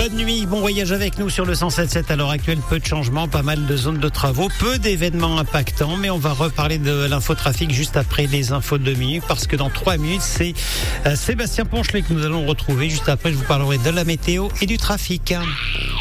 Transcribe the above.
bonne nuit, bon voyage avec nous sur le 107.7. À l'heure actuelle, peu de changements, pas mal de zones de travaux, peu d'événements impactants, mais on va reparler de l'infotrafic juste après les infos de 2 minutes, parce que dans 3 minutes, c'est Sébastien Ponchelet que nous allons retrouver. Juste après, je vous parlerai de la météo et du trafic.